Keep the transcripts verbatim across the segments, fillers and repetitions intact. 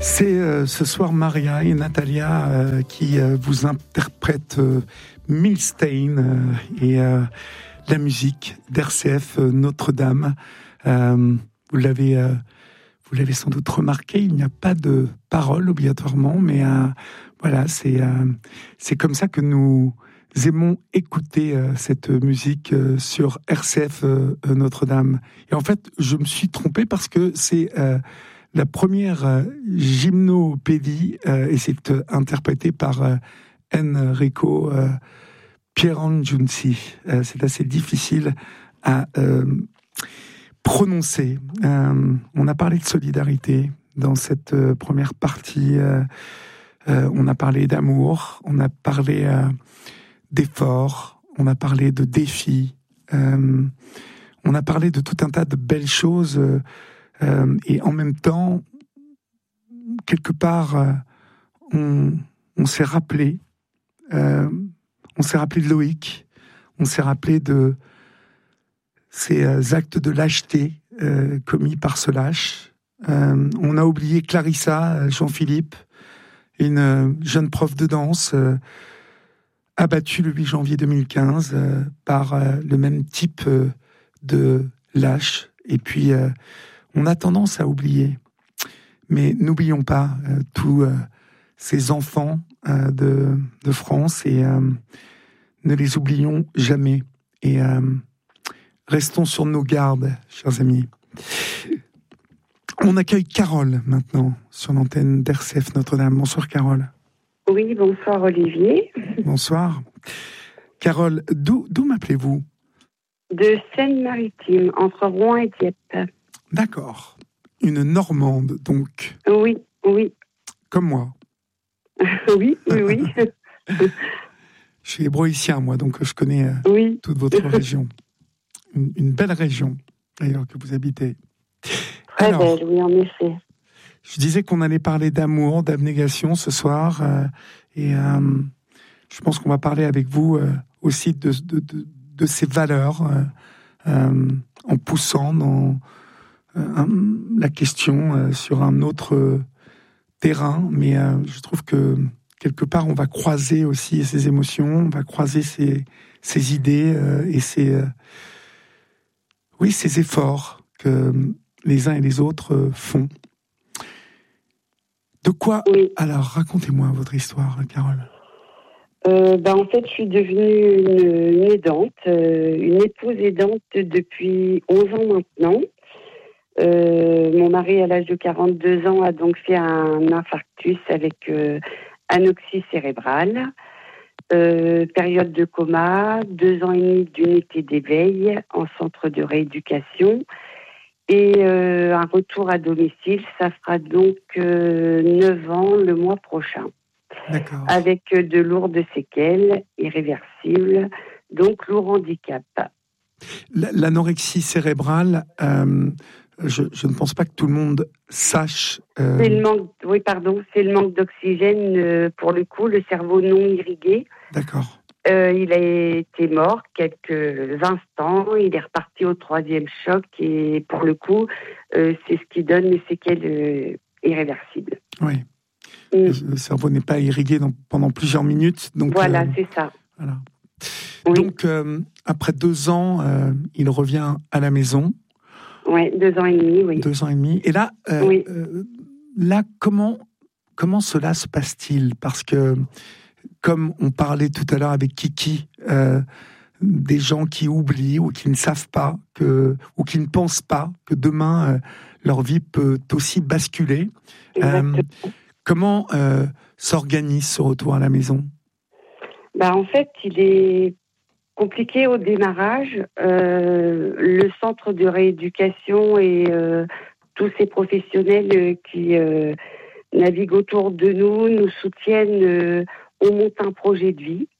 C'est euh, ce soir Maria et Natalia euh, qui euh, vous interprètent euh, Milstein euh, et euh, la musique d'R C F euh, Notre-Dame. Euh, vous l'avez, euh, vous l'avez sans doute remarqué, il n'y a pas de paroles obligatoirement, mais euh, voilà, c'est euh, c'est comme ça que nous aimons écouter euh, cette musique euh, sur R C F euh, Notre-Dame. Et en fait, je me suis trompé parce que c'est euh, la première euh, gymnopédie, euh, et c'est euh, interprété par euh, Enrico euh, Pierangiunzi. Euh, c'est assez difficile à euh, prononcer. Euh, on a parlé de solidarité dans cette euh, première partie. Euh, euh, on a parlé d'amour, on a parlé euh, d'efforts, on a parlé de défis, euh, on a parlé de tout un tas de belles choses. Euh, Euh, et en même temps, quelque part, euh, on, on s'est rappelé, euh, on s'est rappelé de Loïc, on s'est rappelé de ces euh, actes de lâcheté euh, commis par ce lâche. Euh, on a oublié Clarissa, Jean-Philippe, une euh, jeune prof de danse, euh, abattue le huit janvier deux mille quinze euh, par euh, le même type euh, de lâche. Et puis, euh, on a tendance à oublier, mais n'oublions pas euh, tous euh, ces enfants euh, de, de France et euh, ne les oublions jamais. Et euh, restons sur nos gardes, chers amis. On accueille Carole maintenant sur l'antenne d'R C F Notre-Dame. Bonsoir Carole. Oui, bonsoir Olivier. Bonsoir. Carole, d'où, d'où m'appelez-vous ? De Seine-Maritime, entre Rouen et Dieppe. D'accord. Une Normande, donc. Oui, oui. Comme moi. oui, oui, oui. Je suis hébroïcien, moi, donc je connais euh, oui. toute votre région. Une, une belle région, d'ailleurs, que vous habitez. Très Alors, belle, oui, en effet. Je disais qu'on allait parler d'amour, d'abnégation ce soir. Euh, et euh, je pense qu'on va parler avec vous euh, aussi de, de, de, de ces valeurs, euh, euh, en poussant dans... Euh, la question euh, sur un autre euh, terrain, mais euh, je trouve que quelque part on va croiser aussi ces émotions, on va croiser ces, ces idées euh, et ces euh, oui ces efforts que les uns et les autres euh, font. De quoi oui. Alors racontez-moi votre histoire, Carole. Euh, ben, en fait, je suis devenue une, une aidante, euh, une épouse aidante depuis onze ans maintenant. Euh, mon mari, à l'âge de quarante-deux ans, a donc fait un infarctus avec euh, anoxie cérébrale, euh, période de coma, deux ans et demi d'unité d'éveil en centre de rééducation et euh, un retour à domicile. Ça fera donc euh, neuf ans le mois prochain. D'accord. Avec de lourdes séquelles irréversibles, donc lourd handicap. L'anorexie cérébrale, euh, je, je ne pense pas que tout le monde sache. Euh... C'est le manque, oui, pardon, c'est le manque d'oxygène euh, pour le coup, le cerveau non irrigué. D'accord. Euh, il a été mort quelques instants, il est reparti au troisième choc et pour le coup, euh, c'est ce qui donne les séquelles euh, irréversibles. Oui. Mm. Le cerveau n'est pas irrigué dans, pendant plusieurs minutes. Donc, voilà, euh, c'est ça. Voilà. Oui. Donc, euh, après deux ans, euh, il revient à la maison. Oui, deux ans et demi, oui. Deux ans et demi. Et là, euh, oui. euh, là comment, comment cela se passe-t-il ? Parce que, comme on parlait tout à l'heure avec Kiki, euh, des gens qui oublient ou qui ne savent pas, que, ou qui ne pensent pas que demain, euh, leur vie peut aussi basculer. Exactement. Euh, comment euh, s'organise ce retour à la maison ? Bah, en fait, il est compliqué au démarrage. Euh, le centre de rééducation et euh, tous ces professionnels euh, qui euh, naviguent autour de nous, nous soutiennent. Euh, on monte un projet de vie.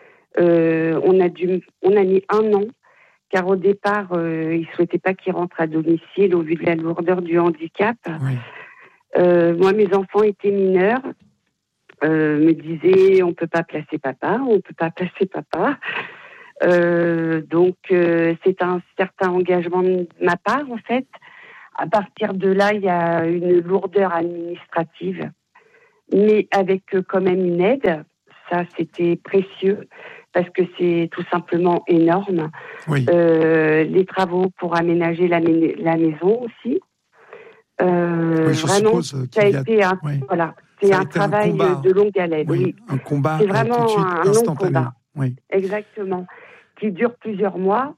Euh, on a dû, on a mis un an, car au départ, euh, ils ne souhaitaient pas qu'il rentre à domicile au vu de la lourdeur du handicap. Oui. Euh, moi, mes enfants étaient mineurs. Euh, me disaient on peut pas placer papa, on peut pas placer papa. Euh, donc euh, c'est un certain engagement de ma part en fait à partir de là, il y a une lourdeur administrative, mais avec euh, quand même une aide. Ça, c'était précieux parce que c'est tout simplement énorme. Oui. Euh, les travaux pour aménager la, la maison aussi. Euh, oui, je vraiment, suppose ça a qu'il y a... été un, oui. voilà, c'est un travail un de longue haleine. Oui, oui. Un combat c'est euh, tout de vraiment suite un long instantané. combat. Oui. Exactement. Qui dure plusieurs mois.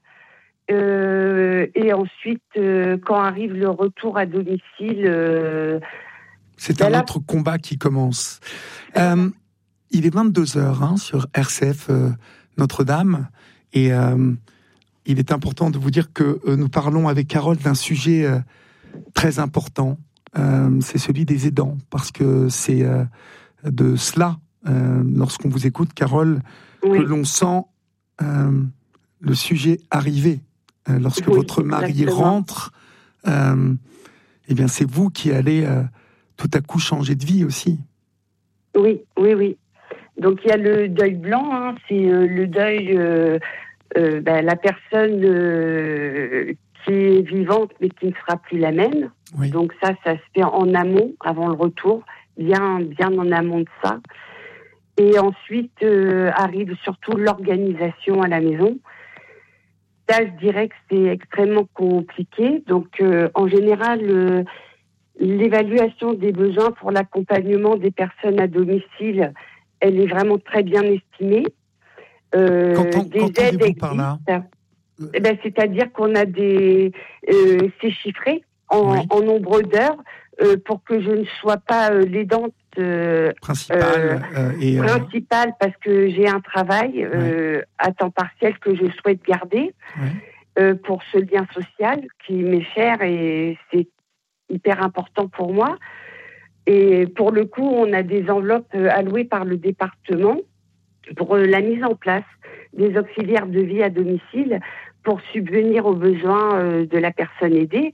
Euh, et ensuite, euh, quand arrive le retour à domicile... Euh, c'est ben un là... autre combat qui commence. Euh, il est vingt-deux heures hein, sur R C F euh, Notre-Dame. Et euh, il est important de vous dire que euh, nous parlons avec Carole d'un sujet euh, très important. Euh, c'est celui des aidants. Parce que c'est euh, de cela, euh, lorsqu'on vous écoute, Carole, oui. que l'on sent euh, le sujet arriver. Euh, lorsque oui, votre mari exactement. rentre, euh, eh bien c'est vous qui allez euh, tout à coup changer de vie aussi. Oui, oui, oui. Donc il y a le deuil blanc, hein, c'est euh, le deuil, euh, euh, ben, la personne euh, qui est vivante mais qui ne sera plus la même. Oui. Donc ça, ça se fait en amont, avant le retour, bien, bien en amont de ça. Et ensuite euh, arrive surtout l'organisation à la maison. Là, je dirais que c'est extrêmement compliqué. Donc euh, en général, euh, l'évaluation des besoins pour l'accompagnement des personnes à domicile, elle est vraiment très bien estimée. Euh, Qu'entend, des aides existent. Par là eh ben, c'est-à-dire qu'on a des, euh, c'est chiffré en, oui. en nombre d'heures euh, pour que je ne sois pas euh, l'aidante euh, principale, euh, et, euh... principale parce que j'ai un travail euh, ouais. à temps partiel que je souhaite garder ouais. euh, pour ce lien social qui m'est cher et c'est hyper important pour moi. Et pour le coup, on a des enveloppes allouées par le département pour la mise en place des auxiliaires de vie à domicile pour subvenir aux besoins de la personne aidée.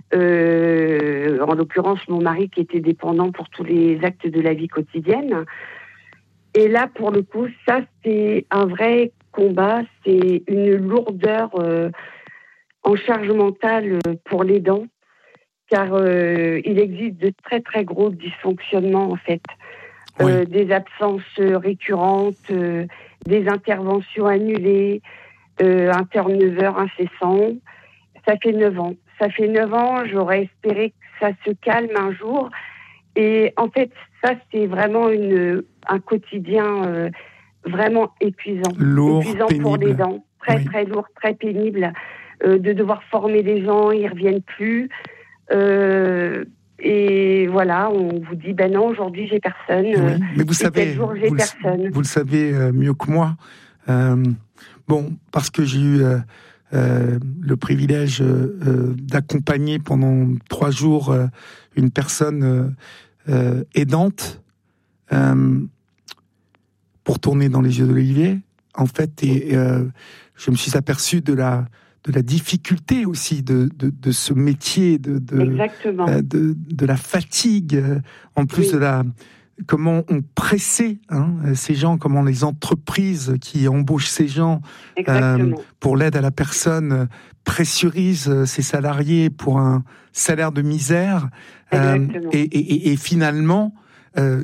Euh, en l'occurrence, mon mari qui était dépendant pour tous les actes de la vie quotidienne. Et là, pour le coup, ça, c'est un vrai combat. C'est une lourdeur euh, en charge mentale pour l'aidant. Car euh, il existe de très très gros dysfonctionnements en fait, oui. euh, des absences récurrentes, euh, des interventions annulées, euh, un turnover incessant. Ça fait neuf ans. Ça fait neuf ans. J'aurais espéré que ça se calme un jour. Et en fait, ça c'est vraiment une un quotidien euh, vraiment épuisant, lourd, épuisant pénible. Pour les dents, très oui. très lourd, très pénible, euh, de devoir former les gens, ils reviennent plus. Euh, et voilà, on vous dit ben non, aujourd'hui j'ai personne. Oui, mais vous savez, jour, j'ai vous, personne. Le, vous le savez euh, mieux que moi. Euh, bon, parce que j'ai eu euh, euh, le privilège euh, d'accompagner pendant trois jours euh, une personne euh, aidante euh, pour tourner dans les yeux de l'Olivier. En fait, et euh, je me suis aperçu de la de la difficulté aussi de, de, de ce métier, de, de, euh, de, de la fatigue, euh, en plus oui. de la... Comment on pressait hein, ces gens, comment les entreprises qui embauchent ces gens euh, pour l'aide à la personne pressurisent ces salariés pour un salaire de misère. Euh, et, et, et finalement, euh,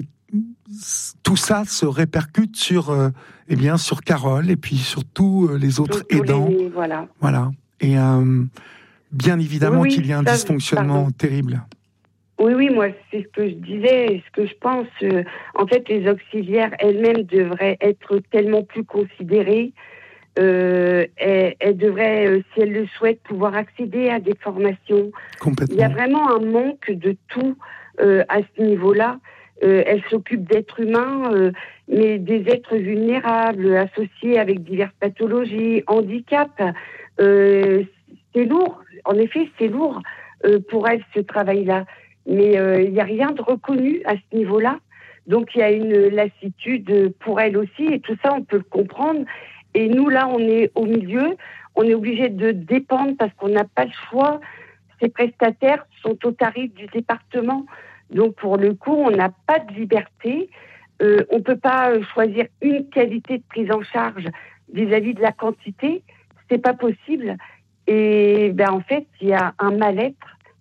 tout ça se répercute sur, euh, eh bien, sur Carole et puis sur tous les autres tous aidants. Les, voilà. Voilà. Et euh, bien évidemment oui, qu'il y a un ça, dysfonctionnement pardon. terrible. Oui, oui, moi, c'est ce que je disais, ce que je pense. Euh, en fait, les auxiliaires elles-mêmes devraient être tellement plus considérées. Euh, elles, elles devraient, euh, si elles le souhaitent, pouvoir accéder à des formations. Complètement. Il y a vraiment un manque de tout euh, à ce niveau-là. Euh, elles s'occupent d'êtres humains, euh, mais des êtres vulnérables, associés avec diverses pathologies, handicaps. Euh, c'est lourd, en effet, c'est lourd euh, pour elles, ce travail-là. Mais il euh, n'y a rien de reconnu à ce niveau-là. Donc, il y a une lassitude pour elles aussi, et tout ça, on peut le comprendre. Et nous, là, on est au milieu, on est obligé de dépendre parce qu'on n'a pas le choix. Ces prestataires sont au tarif du département. Donc, pour le coup, on n'a pas de liberté. Euh, on ne peut pas choisir une qualité de prise en charge vis-à-vis de la quantité. C'est pas possible. Et ben, en fait, il y a un mal-être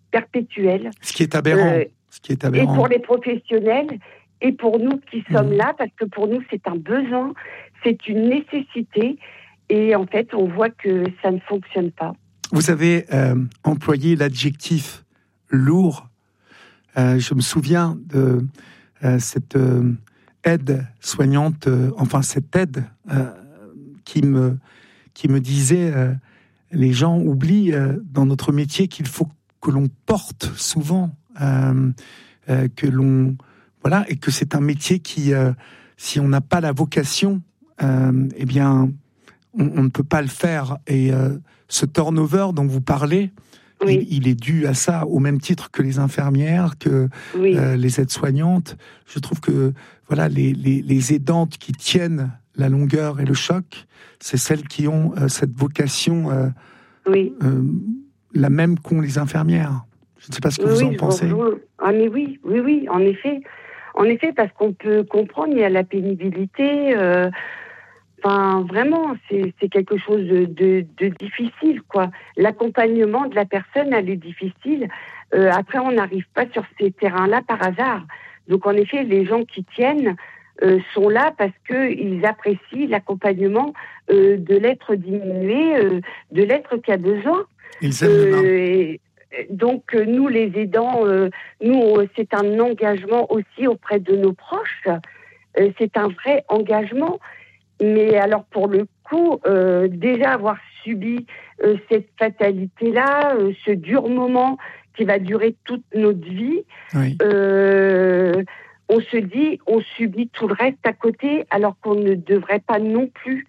perpétuelle. Ce qui est aberrant. Euh, Ce qui est aberrant. Et pour les professionnels, et pour nous qui sommes mmh. là, parce que pour nous, c'est un besoin, c'est une nécessité, et en fait, on voit que ça ne fonctionne pas. Vous avez euh, employé l'adjectif lourd. Euh, je me souviens de euh, cette euh, aide soignante, euh, enfin cette aide euh, qui me qui me disait euh, les gens oublient euh, dans notre métier qu'il faut que l'on porte souvent, euh, euh, que l'on voilà, et que c'est un métier qui, euh, si on n'a pas la vocation, euh, eh bien, on, on ne peut pas le faire. Et euh, ce turnover dont vous parlez, oui. il, il est dû à ça, au même titre que les infirmières, que oui. euh, les aides-soignantes. Je trouve que voilà, les, les, les aidantes qui tiennent la longueur et le choc, c'est celles qui ont euh, cette vocation euh, oui. euh, la même qu'ont les infirmières. Je ne sais pas ce que oui, vous en pensez. Vous... Ah mais oui, oui, oui, en effet. En effet, parce qu'on peut comprendre, il y a la pénibilité. Euh, enfin, vraiment, c'est, c'est quelque chose de, de, de difficile, quoi. L'accompagnement de la personne, elle est difficile. Euh, après, on n'arrive pas sur ces terrains-là par hasard. Donc, en effet, les gens qui tiennent euh, sont là parce qu'ils apprécient l'accompagnement euh, de l'être diminué, euh, de l'être qui a besoin. Ils aiment euh, et, Donc, nous, les aidants, euh, nous, c'est un engagement aussi auprès de nos proches. Euh, c'est un vrai engagement. Mais alors, pour le coup, euh, déjà avoir subi euh, cette fatalité-là, euh, ce dur moment qui va durer toute notre vie, oui. euh, on se dit, on subit tout le reste à côté, alors qu'on ne devrait pas non plus.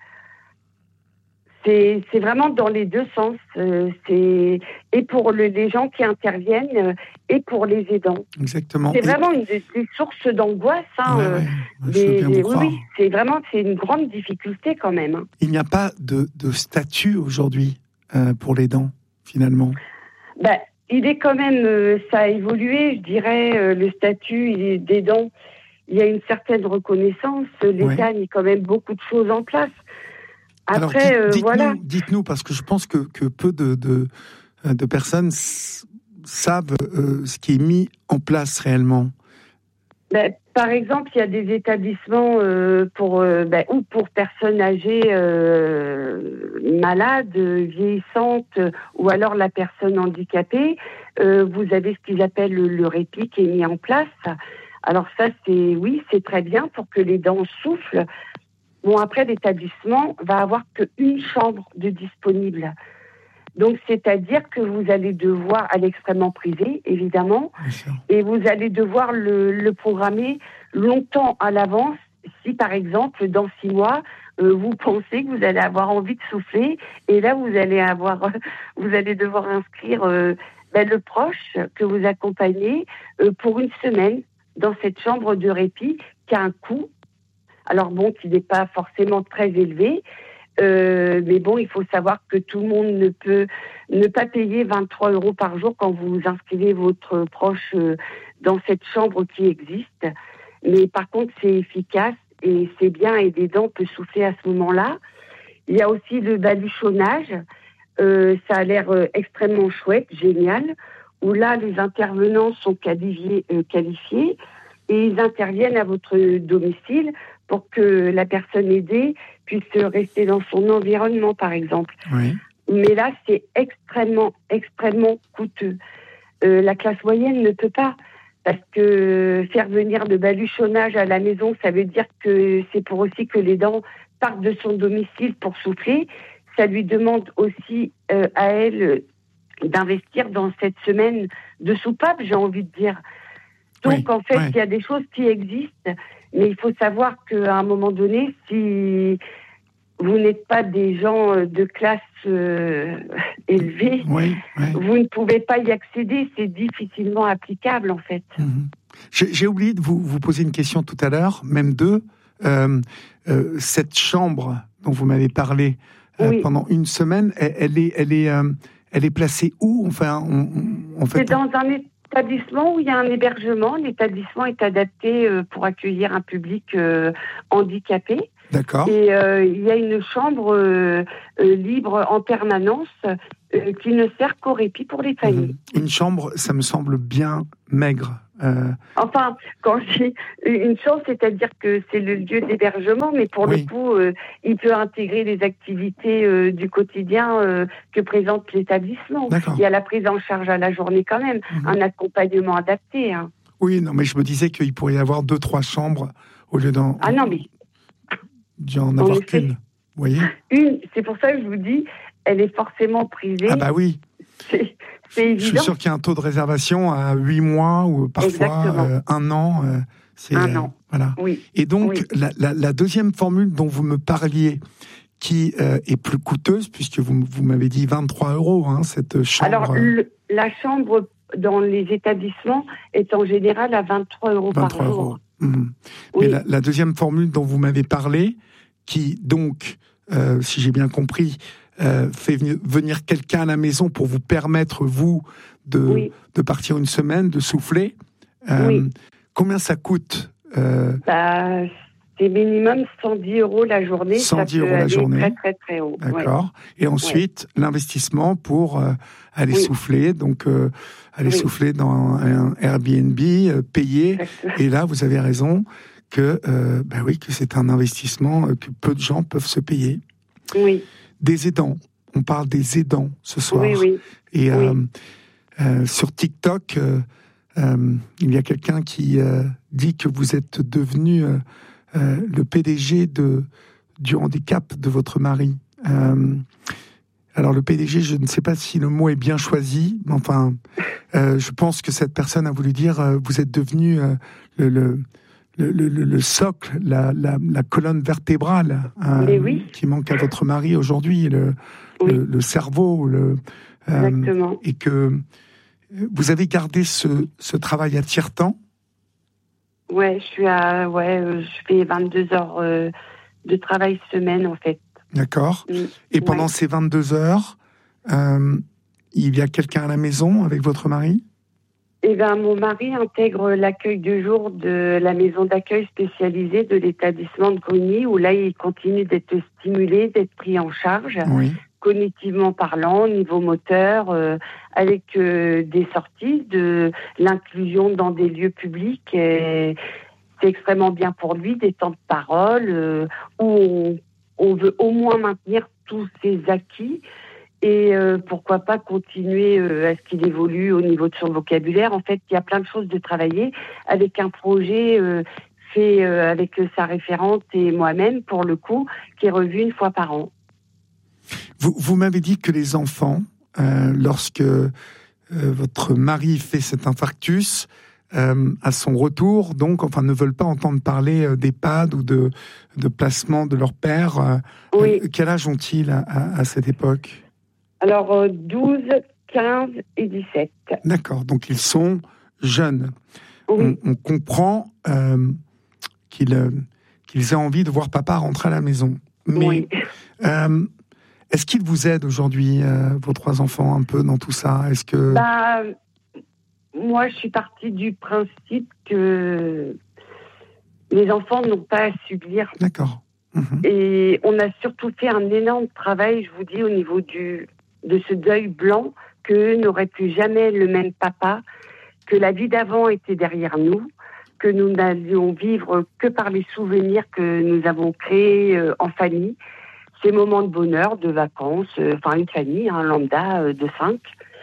C'est, c'est vraiment dans les deux sens. Euh, c'est et pour le, les gens qui interviennent euh, et pour les aidants. Exactement. C'est et... vraiment une des, des sources d'angoisse. Hein, ouais, euh, ouais. des, des, oui, oui, c'est vraiment c'est une grande difficulté quand même. Hein. Il n'y a pas de, de statut aujourd'hui euh, pour l'aidant, finalement. Ben, il est quand même, euh, ça a évolué, je dirais, euh, le statut d'aidant. Il y a une certaine reconnaissance. L'État ouais. a mis quand même beaucoup de choses en place. Après, Alors, dites, dites-nous, euh, voilà. dites-nous, parce que je pense que, que peu de, de, de personnes s- savent euh, ce qui est mis en place réellement. Ben, par exemple, il y a des établissements euh, pour euh, ben, ou pour personnes âgées euh, malades, vieillissantes, ou alors la personne handicapée. Euh, vous avez ce qu'ils appellent le, le répit qui est mis en place. Alors ça, c'est oui, c'est très bien pour que les dents soufflent. Bon, après, l'établissement va avoir qu'une chambre de disponible. Donc, c'est-à-dire que vous allez devoir, à l'extrêmement privé, évidemment, et vous allez devoir le, le programmer longtemps à l'avance. Si, par exemple, dans six mois, euh, vous pensez que vous allez avoir envie de souffler, et là, vous allez avoir, vous allez devoir inscrire euh, ben, le proche que vous accompagnez euh, pour une semaine dans cette chambre de répit qui a un coût. Alors bon, qui n'est pas forcément très élevé, euh, mais bon, il faut savoir que tout le monde ne peut ne pas payer vingt-trois euros par jour quand vous inscrivez votre proche euh, dans cette chambre qui existe. Mais par contre, c'est efficace et c'est bien et des dents peut souffler à ce moment-là. Il y a aussi le baluchonnage, euh, ça a l'air euh, extrêmement chouette, génial, où là, les intervenants sont qualifiés, euh, qualifiés et ils interviennent à votre domicile pour que la personne aidée puisse rester dans son environnement, par exemple. Oui. Mais là, c'est extrêmement, extrêmement coûteux. Euh, la classe moyenne ne peut pas, parce que faire venir le baluchonnage à la maison, ça veut dire que c'est pour aussi que les dents partent de son domicile pour souffler. Ça lui demande aussi euh, à elle d'investir dans cette semaine de soupape, j'ai envie de dire. Donc, oui, en fait, il oui. y a des choses qui existent, mais il faut savoir qu'à un moment donné, si vous n'êtes pas des gens de classe euh, élevée, oui, oui. vous ne pouvez pas y accéder. C'est difficilement applicable, en fait. Mmh. J'ai, j'ai oublié de vous, vous poser une question tout à l'heure, même deux. Euh, euh, cette chambre dont vous m'avez parlé euh, oui. pendant une semaine, elle, elle est, elle est, euh, elle est placée où ? Enfin, on, on, en fait, c'est dans un établissement où il y a un hébergement. L'établissement est adapté euh, pour accueillir un public euh, handicapé. D'accord. Et euh, il y a une chambre euh, euh, libre en permanence euh, qui ne sert qu'au répit pour les familles. Mmh. Une chambre, ça me semble bien maigre. Euh... Enfin, quand je dis une chambre, c'est-à-dire que c'est le lieu d'hébergement, mais pour oui. le coup, euh, il peut intégrer les activités euh, du quotidien euh, que présente l'établissement. D'accord. Il y a la prise en charge à la journée quand même, mmh. un accompagnement adapté. Hein. Oui, non, mais je me disais qu'il pourrait y avoir deux, trois chambres au lieu d'en... Ah non, mais... d'y en avoir en qu'une, vous voyez ? Une, c'est pour ça que je vous dis, elle est forcément privée. Ah bah oui. C'est, c'est évident. Je suis sûr qu'il y a un taux de réservation à huit mois ou parfois euh, un an. Euh, c'est, un an. Euh, voilà. Oui. Et donc, oui. la, la, la deuxième formule dont vous me parliez, qui euh, est plus coûteuse, puisque vous, vous m'avez dit vingt-trois euros, hein, cette chambre... Alors, le, la chambre dans les établissements est en général à vingt-trois euros par jour. Euros. Mmh. Oui. Mais la, la deuxième formule dont vous m'avez parlé, qui donc, euh, si j'ai bien compris, euh, fait venir quelqu'un à la maison pour vous permettre, vous, de, oui. de partir une semaine, de souffler, euh, oui. combien ça coûte euh... bah, c'est minimum cent dix euros la journée. cent dix euros la journée. Très, très, très haut. D'accord. Ouais. Et ensuite, ouais. l'investissement pour euh, aller oui. souffler, donc euh, aller oui. souffler dans un Airbnb, euh, payer. Exactement. Et là, vous avez raison que, euh, bah oui, que c'est un investissement que peu de gens peuvent se payer. Oui. Des aidants. On parle des aidants ce soir. Oui, oui. Et oui. Euh, euh, sur TikTok, euh, euh, il y a quelqu'un qui euh, dit que vous êtes devenu euh, euh, le P D G de, du handicap de votre mari. Euh, alors le P D G, je ne sais pas si le mot est bien choisi, mais enfin, euh, je pense que cette personne a voulu dire euh, vous êtes devenu euh, le, le Le, le, le socle, la, la, la colonne vertébrale euh, oui. qui manque à votre mari aujourd'hui, le, oui. le, le cerveau, le, euh, et que vous avez gardé ce, ce travail à tiers-temps. Ouais, je suis à, ouais, je fais vingt-deux heures euh, de travail semaine en fait. D'accord. Mmh. Et pendant ouais. ces vingt-deux heures, euh, il y a quelqu'un à la maison avec votre mari ? Eh ben, mon mari intègre l'accueil de jour de la maison d'accueil spécialisée de l'établissement de Cogny, où là, il continue d'être stimulé, d'être pris en charge, oui. cognitivement parlant, niveau moteur, euh, avec euh, des sorties, de l'inclusion dans des lieux publics. Et c'est extrêmement bien pour lui, des temps de parole, euh, où on, on veut au moins maintenir tous ses acquis. Et euh, pourquoi pas continuer euh, à ce qu'il évolue au niveau de son vocabulaire. En fait, il y a plein de choses de travailler avec un projet euh, fait euh, avec sa référente et moi-même, pour le coup, qui est revu une fois par an. Vous, vous m'avez dit que les enfants, euh, lorsque euh, votre mari fait cet infarctus, euh, à son retour, donc, enfin, ne veulent pas entendre parler euh, d'EHPAD ou de, de placement de leur père. Euh, oui. euh, quel âge ont-ils à, à, à cette époque ? Alors, euh, douze, quinze et dix-sept. D'accord, donc ils sont jeunes. Oui. On, on comprend euh, qu'ils, euh, qu'ils aient envie de voir papa rentrer à la maison. Mais oui. euh, est-ce qu'ils vous aident aujourd'hui, euh, vos trois enfants, un peu dans tout ça ? Est-ce que... Bah, moi, je suis partie du principe que les enfants n'ont pas à subir. D'accord. Mmh. Et on a surtout fait un énorme travail, je vous dis, au niveau du... de ce deuil blanc, qu'eux n'auraient plus jamais le même papa, que la vie d'avant était derrière nous, que nous n'allions vivre que par les souvenirs que nous avons créés euh, en famille, ces moments de bonheur, de vacances, euh, enfin une famille, un lambda euh, de cinq,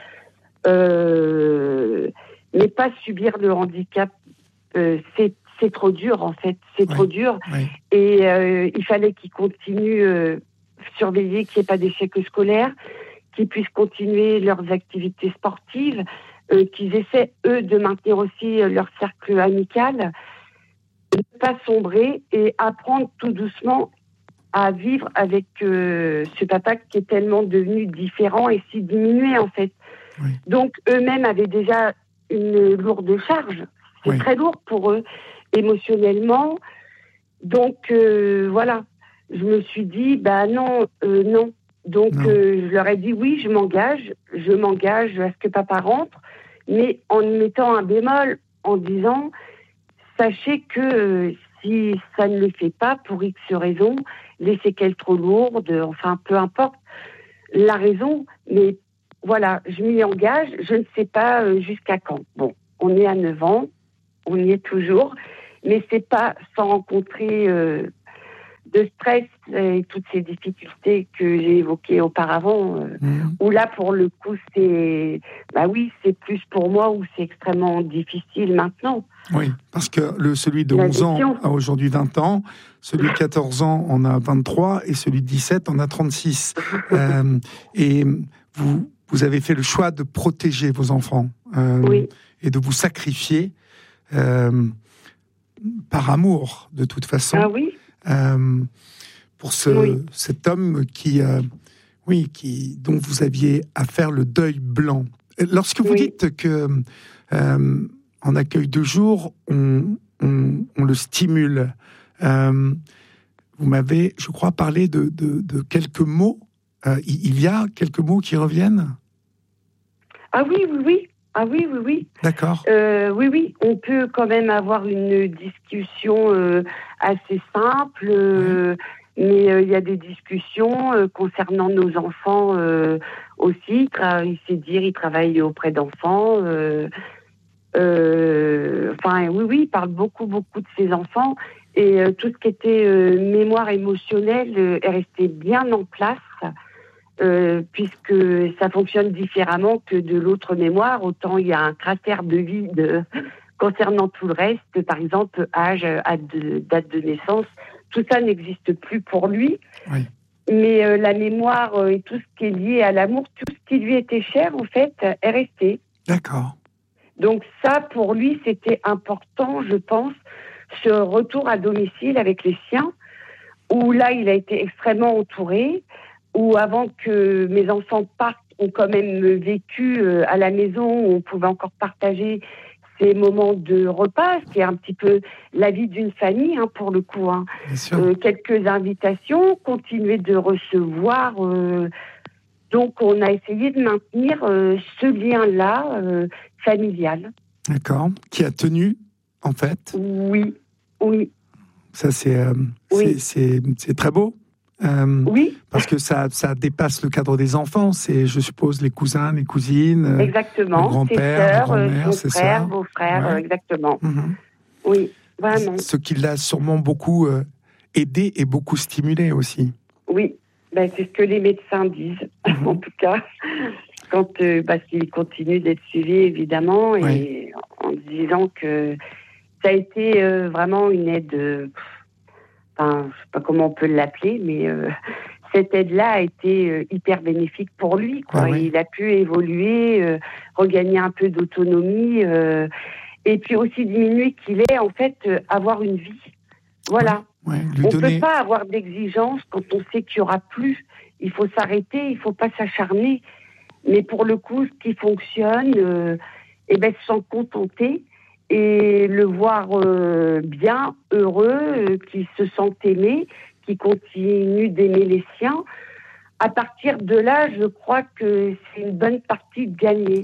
euh, mais pas subir le handicap, euh, c'est, c'est trop dur en fait, c'est ouais, trop dur, ouais. et euh, il fallait qu'ils continuent euh, surveiller qu'il n'y ait pas d'échec scolaire, qu'ils puissent continuer leurs activités sportives, euh, qu'ils essaient, eux, de maintenir aussi euh, leur cercle amical, de ne pas sombrer et apprendre tout doucement à vivre avec euh, ce papa qui est tellement devenu différent et si diminué, en fait. Oui. Donc, eux-mêmes avaient déjà une lourde charge. C'est oui. très lourd pour eux, émotionnellement. Donc, euh, voilà. Je me suis dit, bah non, euh, non. Donc, euh, je leur ai dit, oui, je m'engage, je m'engage à ce que papa rentre, mais en mettant un bémol, en disant, sachez que euh, si ça ne le fait pas, pour X raisons, les séquelles trop lourdes, enfin, peu importe la raison, mais voilà, je m'y engage, je ne sais pas euh, jusqu'à quand. Bon, on est à neuf ans, on y est toujours, mais c'est pas sans rencontrer euh, de stress et toutes ces difficultés que j'ai évoquées auparavant, euh, mmh. où là, pour le coup, c'est, bah oui, c'est plus pour moi, où c'est extrêmement difficile maintenant. Oui, parce que le, celui de onze ans a aujourd'hui vingt ans, celui de quatorze ans en a vingt-trois, et celui de dix-sept en a trente-six. euh, et vous, vous avez fait le choix de protéger vos enfants, euh, oui. et de vous sacrifier euh, par amour, de toute façon. Ah oui. Euh, pour ce, oui. cet homme qui, euh, oui, qui, dont vous aviez à faire le deuil blanc. Lorsque vous oui. dites que euh, en accueil de jour, on, on, on le stimule, euh, vous m'avez, je crois, parlé de, de, de quelques mots. Euh, il y a quelques mots qui reviennent ? Ah oui, oui, oui. Ah oui, oui, oui. D'accord. Euh, oui, oui, on peut quand même avoir une discussion euh, assez simple, euh, oui. mais il euh, y a des discussions euh, concernant nos enfants euh, aussi. Tra- il sait dire, il travaille auprès d'enfants. Euh, euh, enfin, oui, oui, il parle beaucoup, beaucoup de ses enfants. Et euh, tout ce qui était euh, mémoire émotionnelle euh, est resté bien en place. Euh, puisque ça fonctionne différemment que de l'autre mémoire. Autant il y a un cratère de vide euh, concernant tout le reste, par exemple âge, date de, date de naissance, tout ça n'existe plus pour lui. Oui. Mais euh, la mémoire euh, et tout ce qui est lié à l'amour, tout ce qui lui était cher, en fait, est resté. D'accord. Donc ça, pour lui, c'était important, je pense, ce retour à domicile avec les siens, où là, il a été extrêmement entouré, où avant que mes enfants partent, ont quand même vécu euh, à la maison, où on pouvait encore partager ces moments de repas, qui est un petit peu la vie d'une famille, hein, pour le coup. Hein. Euh, quelques invitations, continuer de recevoir. Euh, donc, on a essayé de maintenir euh, ce lien-là euh, familial. D'accord. Qui a tenu, en fait ? Oui, oui. Ça, c'est, euh, oui. c'est, c'est, c'est très beau. Euh, oui. Parce que ça, ça dépasse le cadre des enfants. C'est, je suppose, les cousins, les cousines, exactement. le grand-père, la grand-mère, c'est frères, ça. beaux-frères, ouais. exactement. Mm-hmm. Oui, vraiment. Ce qui l'a sûrement beaucoup euh, aidé et beaucoup stimulé aussi. Oui, ben, c'est ce que les médecins disent, mm-hmm. en tout cas, quand euh, parce qu'ils continuent d'être suivis, évidemment, et oui. en disant que ça a été euh, vraiment une aide. Euh, Enfin, je ne sais pas comment on peut l'appeler, mais euh, cette aide-là a été euh, hyper bénéfique pour lui, quoi. Ah oui. Il a pu évoluer, euh, regagner un peu d'autonomie, euh, et puis aussi diminuer qu'il est, en fait, euh, avoir une vie. Voilà. Ouais, ouais, lui on ne donner... peut pas avoir d'exigence quand on sait qu'il n'y aura plus. Il faut s'arrêter, il ne faut pas s'acharner. Mais pour le coup, ce qui fonctionne, euh, eh ben, se sent contenté. Et le voir euh, bien, heureux, euh, qui se sent aimé, qui continue d'aimer les siens. À partir de là, je crois que c'est une bonne partie de gagner.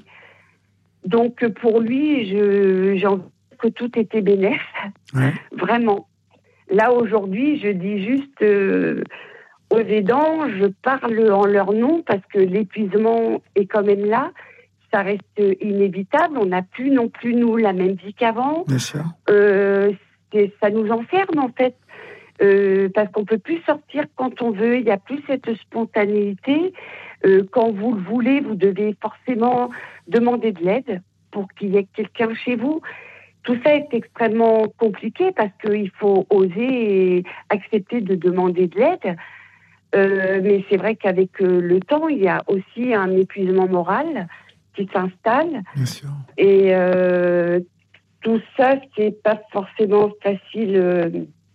Donc pour lui, je, j'ai envie que tout était bénéf, ouais. Vraiment. Là aujourd'hui, je dis juste euh, aux aidants, je parle en leur nom parce que l'épuisement est quand même là. Ça reste inévitable. On n'a plus non plus, nous, la même vie qu'avant. Bien sûr. Euh, c'est, ça nous enferme, en fait, euh, parce qu'on ne peut plus sortir quand on veut. Il n'y a plus cette spontanéité. Euh, quand vous le voulez, vous devez forcément demander de l'aide pour qu'il y ait quelqu'un chez vous. Tout ça est extrêmement compliqué parce qu'il faut oser et accepter de demander de l'aide. Euh, mais c'est vrai qu'avec euh, le temps, il y a aussi un épuisement moral qui s'installe. Bien sûr. Et euh, tout ça, c'est pas forcément facile euh,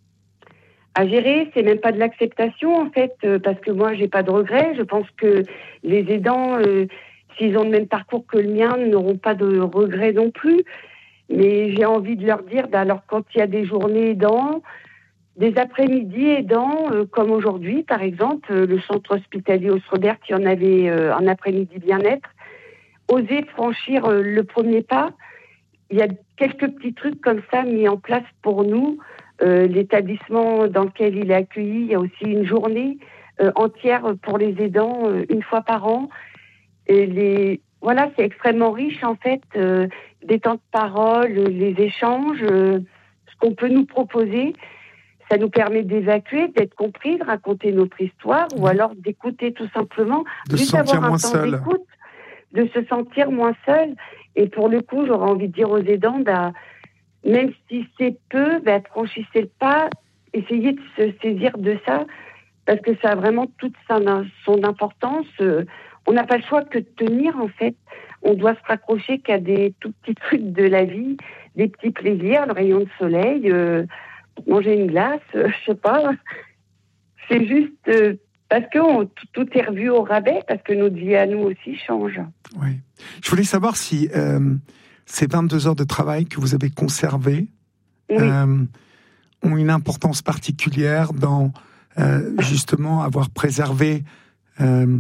à gérer. C'est même pas de l'acceptation, en fait, euh, parce que moi, j'ai pas de regrets. Je pense que les aidants, euh, s'ils ont le même parcours que le mien, n'auront pas de regrets non plus. Mais j'ai envie de leur dire, bah, alors quand il y a des journées aidants, des après-midi aidants, euh, comme aujourd'hui, par exemple, euh, le centre hospitalier Osrebert, il y en avait euh, un après-midi bien-être, oser franchir euh, le premier pas. Il y a quelques petits trucs comme ça mis en place pour nous, Euh, l'établissement dans lequel il est accueilli, il y a aussi une journée euh, entière pour les aidants, euh, une fois par an. Et les, voilà, c'est extrêmement riche en fait, euh, des temps de parole, les échanges, euh, ce qu'on peut nous proposer. Ça nous permet d'évacuer, d'être compris, de raconter notre histoire, ou alors d'écouter tout simplement, de se juste sentir avoir un moins temps seul. d'écoute, de se sentir moins seul. Et pour le coup, j'aurais envie de dire aux aidants, bah, même si c'est peu, bah, franchissez le pas, essayez de se saisir de ça, parce que ça a vraiment toute sa, son importance. On n'a pas le choix que de tenir, en fait. On doit se raccrocher qu'à des tout petits trucs de la vie, des petits plaisirs, le rayon de soleil, euh, manger une glace, euh, je sais pas. C'est juste euh, parce que on, tout, tout est revu au rabais, parce que notre vie à nous aussi change. Oui. Je voulais savoir si euh, ces vingt-deux heures de travail que vous avez conservées oui. euh, ont une importance particulière dans euh, justement avoir préservé euh,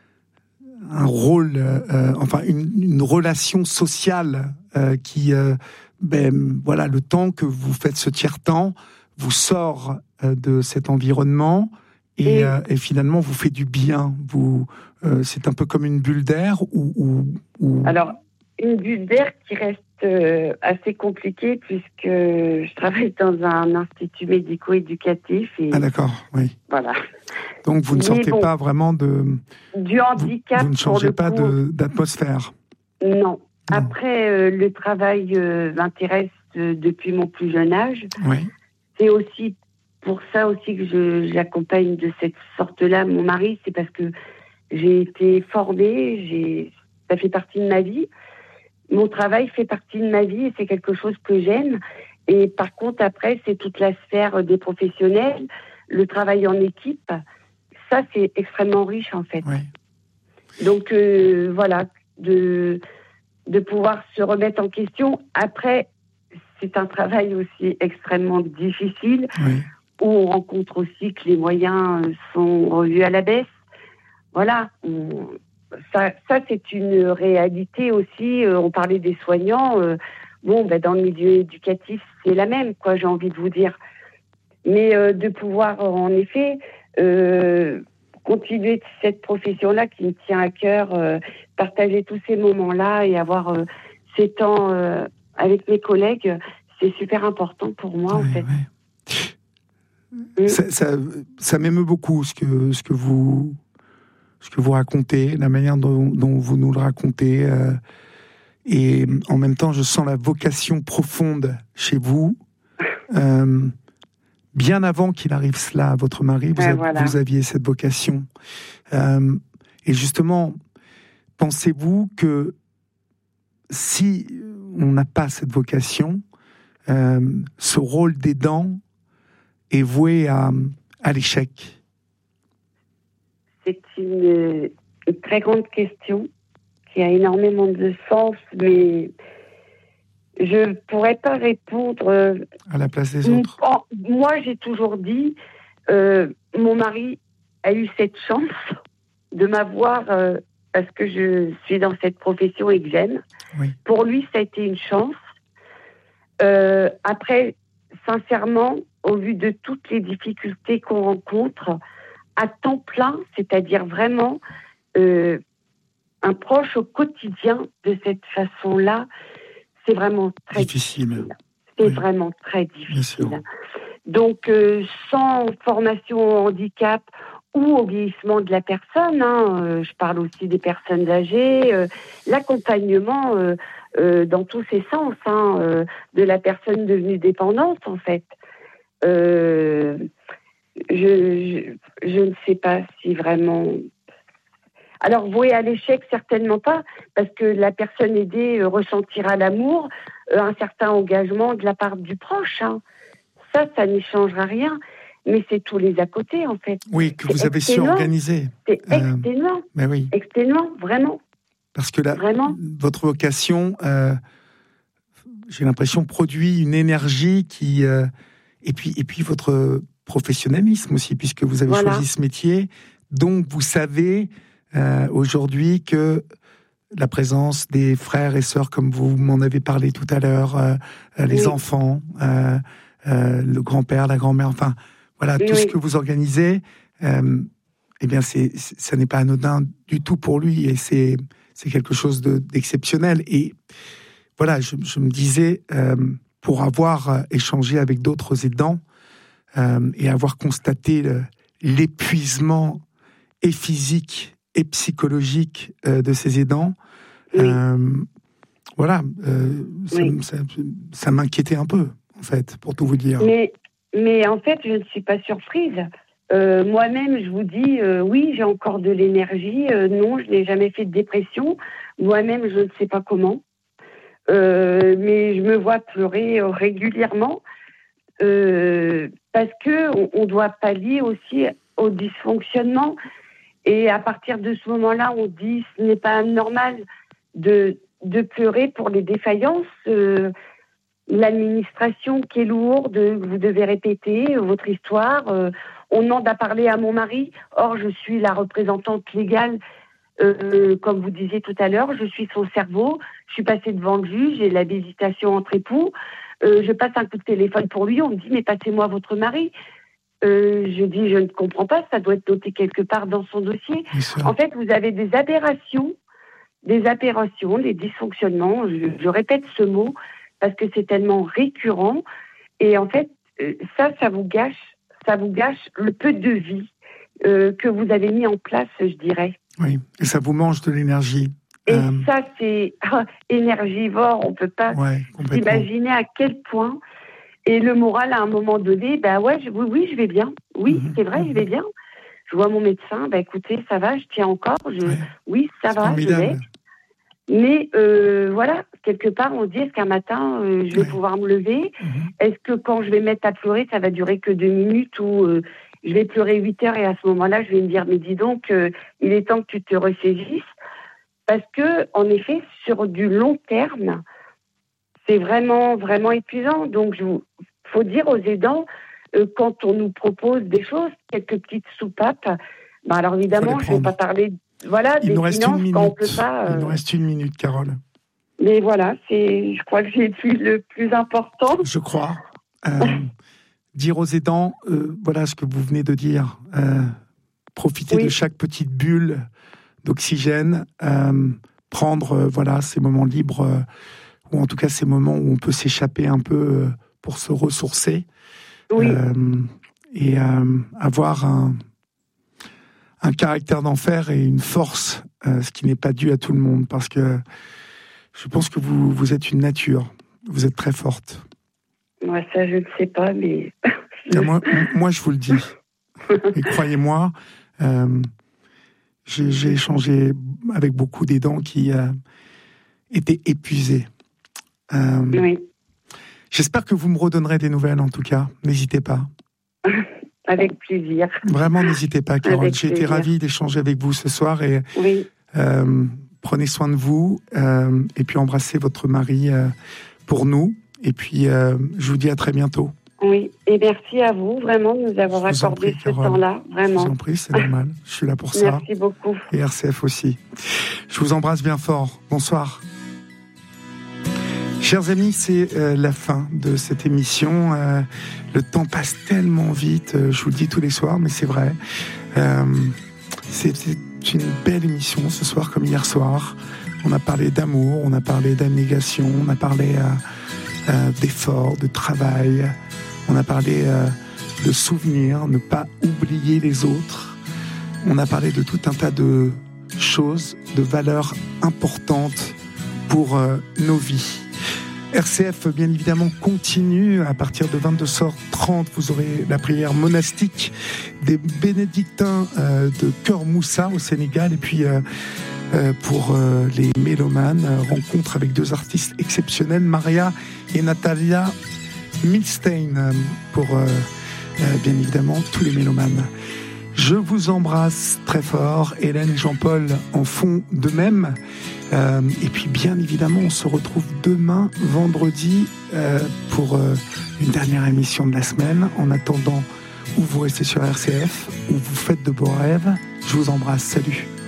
un rôle, euh, enfin une, une relation sociale euh, qui, euh, ben voilà, le temps que vous faites ce tiers-temps vous sort euh, de cet environnement et, et... Euh, et finalement vous fait du bien. Vous, euh, c'est un peu comme une bulle d'air ou, ou, ou... Alors une bulle d'air qui reste euh, assez compliquée puisque je travaille dans un institut médico-éducatif. Et... Ah d'accord, oui. Voilà. Donc vous ne sortez bon, pas vraiment de... Du handicap. Vous, vous ne changez pas coup, de, d'atmosphère. Non. non. Non. Après, euh, le travail euh, m'intéresse euh, depuis mon plus jeune âge. Oui. C'est aussi pour ça aussi que je, j'accompagne de cette sorte-là mon mari. C'est parce que j'ai été formée, j'ai, ça fait partie de ma vie. Mon travail fait partie de ma vie et c'est quelque chose que j'aime. Et par contre, après, c'est toute la sphère des professionnels, le travail en équipe. Ça, c'est extrêmement riche, en fait. Oui. Donc, euh, voilà, de, de pouvoir se remettre en question. Après, c'est un travail aussi extrêmement difficile, oui. où on rencontre aussi que les moyens sont revus à la baisse. Voilà, on, ça, ça, c'est une réalité aussi. Euh, on parlait des soignants. Euh, bon, ben, dans le milieu éducatif, c'est la même, quoi, j'ai envie de vous dire. Mais euh, de pouvoir, en effet... Euh, continuer cette profession-là qui me tient à cœur, euh, partager tous ces moments-là et avoir euh, ces temps euh, avec mes collègues, c'est super important pour moi, oui, en fait. Oui. Mmh. Ça, ça, ça m'émeut beaucoup ce que, ce que vous, ce que vous racontez, la manière dont, dont vous nous le racontez. Euh, et en même temps, je sens la vocation profonde chez vous. Euh, Bien avant qu'il arrive cela à votre mari, vous, ouais, a, voilà. vous aviez cette vocation. Euh, et justement, pensez-vous que si on n'a pas cette vocation, euh, ce rôle d'aidant est voué à, à l'échec? C'est une, une très grande question qui a énormément de sens, mais... je ne pourrais pas répondre... Euh, à la place des autres. En, moi, j'ai toujours dit, euh, mon mari a eu cette chance de m'avoir, euh, parce que je suis dans cette profession et que j'aime. Oui. Pour lui, ça a été une chance. Euh, après, sincèrement, au vu de toutes les difficultés qu'on rencontre, à temps plein, c'est-à-dire vraiment euh, un proche au quotidien de cette façon-là, c'est vraiment très difficile. difficile. C'est oui. vraiment très difficile. Donc, euh, sans formation au handicap ou au vieillissement de la personne, hein, euh, je parle aussi des personnes âgées, euh, l'accompagnement euh, euh, dans tous ses sens, hein, euh, de la personne devenue dépendante, en fait. Euh, je, je, je ne sais pas si vraiment... Alors, voué à l'échec, certainement pas, parce que la personne aidée euh, ressentira l'amour, euh, un certain engagement de la part du proche. Hein. Ça, ça n'y changera rien, mais c'est tous les à côté, en fait. Oui, que c'est vous avez su organiser. C'est euh, exténuant. Mais oui. Exténuant, vraiment. Parce que la, vraiment. votre vocation, euh, j'ai l'impression, produit une énergie qui... Euh, et, puis, et puis votre professionnalisme aussi, puisque vous avez voilà. choisi ce métier, donc vous savez... Euh, aujourd'hui que la présence des frères et sœurs, comme vous m'en avez parlé tout à l'heure, euh, les oui. enfants, euh, euh, le grand-père, la grand-mère, enfin, voilà, oui, tout oui. ce que vous organisez, euh, eh bien, c'est, c'est, ça n'est pas anodin du tout pour lui, et c'est, c'est quelque chose de, d'exceptionnel. Et voilà, je, je me disais, euh, pour avoir échangé avec d'autres aidants euh, et avoir constaté le, l'épuisement et physique et psychologique euh, de ces aidants, Oui. euh, voilà, euh, ça, Oui. ça, ça m'inquiétait un peu, en fait, pour tout vous dire. Mais, mais en fait, je ne suis pas surprise. Euh, moi-même, je vous dis, euh, oui, j'ai encore de l'énergie. Euh, non, je n'ai jamais fait de dépression. Moi-même, je ne sais pas comment. Euh, mais je me vois pleurer euh, régulièrement euh, parce que on, on doit pallier aussi au dysfonctionnement. Et à partir de ce moment-là, on dit ce n'est pas normal de, de pleurer pour les défaillances. Euh, l'administration qui est lourde, vous devez répéter votre histoire. Euh, on demande à parler à mon mari. Or, je suis la représentante légale. Euh, comme vous disiez tout à l'heure, je suis son cerveau. Je suis passée devant le juge, j'ai la visitation entre époux. Euh, je passe un coup de téléphone pour lui. On me dit mais passez-moi votre mari. Euh, je dis je ne comprends pas. Ça doit être noté quelque part dans son dossier. En fait, vous avez des aberrations, des aberrations, des dysfonctionnements. Je, je répète ce mot parce que c'est tellement récurrent. Et en fait, ça, ça vous gâche, ça vous gâche le peu de vie euh, que vous avez mis en place, je dirais. Oui, et ça vous mange de l'énergie. Et euh... ça, c'est ah, énergivore. On ne peut pas ouais, s'imaginer à quel point. Et le moral, à un moment donné, ben ouais, je, oui, oui, je vais bien. Oui, mmh, c'est vrai, mmh. je vais bien. Je vois mon médecin, ben écoutez, ça va, je tiens encore. Je, ouais. Oui, ça c'est va, formidable. je vais. Mais euh, voilà, quelque part, on se dit, est-ce qu'un matin, euh, je vais ouais. pouvoir me lever mmh. Est-ce que quand je vais mettre à pleurer, ça va durer que deux minutes ou euh, je vais pleurer huit heures et à ce moment-là, je vais me dire, mais dis donc, euh, il est temps que tu te ressaisisses. Parce que, en effet, sur du long terme, c'est vraiment, vraiment épuisant. Donc, il faut dire aux aidants, euh, quand on nous propose des choses, quelques petites soupapes, ben alors évidemment, je ne vais pas parler voilà, il des nous reste finances une minute. quand on peut pas... Euh... Il nous reste une minute, Carole. Mais voilà, c'est, je crois que j'ai dit le plus important. Je crois. Euh, dire aux aidants, euh, voilà ce que vous venez de dire. Euh, profiter oui. de chaque petite bulle d'oxygène, euh, prendre euh, voilà ces moments libres, euh, ou en tout cas ces moments où on peut s'échapper un peu euh, pour se ressourcer, oui. euh, et euh, avoir un, un caractère d'enfer et une force, euh, ce qui n'est pas dû à tout le monde, parce que je pense que vous, vous êtes une nature, vous êtes très forte. Moi, ça, je ne sais pas, mais... Ah, moi, moi, je vous le dis. Et croyez-moi, euh, j'ai, j'ai échangé avec beaucoup d'aidants qui euh, étaient épuisés. Euh, oui. J'espère que vous me redonnerez des nouvelles, en tout cas. N'hésitez pas. Avec plaisir. Vraiment, n'hésitez pas, Carole. Avec j'ai plaisir. été ravi d'échanger avec vous ce soir. Et, oui. euh, prenez soin de vous. Euh, et puis, embrassez votre mari euh, pour nous. Et puis, euh, je vous dis à très bientôt. Oui, et merci à vous, vraiment, de nous avoir accordé prie, ce Carole. temps-là, vraiment. Je vous en prie, c'est normal. Je suis là pour ça. Merci beaucoup. Et R C F aussi. Je vous embrasse bien fort. Bonsoir. Chers amis, c'est euh, la fin de cette émission. Euh, le temps passe tellement vite. Euh, je vous le dis tous les soirs, mais c'est vrai. Euh, c'était une belle émission ce soir, comme hier soir. On a parlé d'amour, on a parlé d'abnégation, on a parlé euh, euh, d'effort, de travail. On a parlé euh, de souvenirs, ne pas oublier les autres. On a parlé de tout un tas de choses, de valeurs importantes pour euh, nos vies. R C F, bien évidemment, continue. À partir de vingt-deux heures trente, vous aurez la prière monastique des bénédictins euh, de Cœur Moussa au Sénégal. Et puis, euh, euh, pour euh, les mélomanes, euh, rencontre avec deux artistes exceptionnels, Maria et Natalia Milstein, pour euh, euh, bien évidemment tous les mélomanes. Je vous embrasse très fort. Hélène et Jean-Paul en font de même. Euh, et puis bien évidemment, on se retrouve demain, vendredi, euh, pour euh, une dernière émission de la semaine. En attendant, ou vous restez sur R C F, ou vous faites de beaux rêves. Je vous embrasse. Salut.